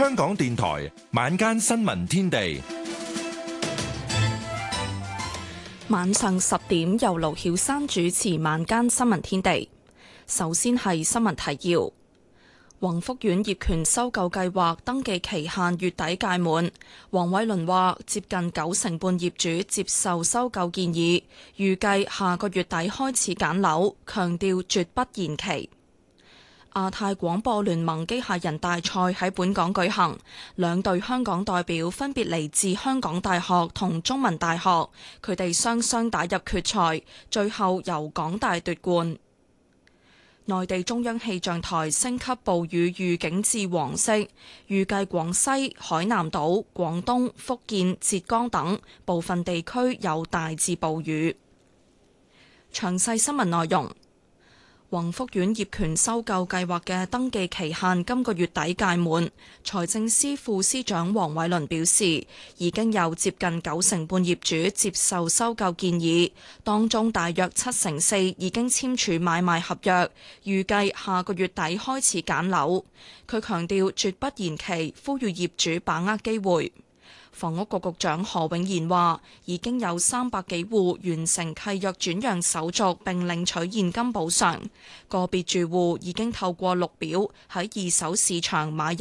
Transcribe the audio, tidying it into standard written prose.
香港電台晚間新聞天地， 晚上10點由盧曉珊主持晚間新聞天地。首先係新聞提要。宏福苑業權收購計劃登記期限月底屆滿，黃偉綸話接近90%半業主接受收購建議，預計下個月底開始揀樓，強調絕不延期。亞太廣播聯盟機械人大賽喺本港舉行，兩隊香港代表分別嚟自香港大學同中文大學，佢哋雙雙打入決賽，最後由港大奪冠。內地中央氣象台升級暴雨預警至黃色，預計廣西、海南島、廣東、福建、浙江等部分地區有大至暴雨。詳細新聞內容。宏福苑業權收購計劃嘅登記期限今個月底屆滿，財政司副司長黃偉綸表示，已經有接近90%半業主接受收購建議，當中大約74%已經簽署買賣合約，預計下個月底開始揀樓。佢強調絕不延期，呼籲業主把握機會。房屋局局長何永賢話，已經有300幾戶完成契約轉讓手續並領取現金補償，個別住戶已經透過綠表喺二手市場買入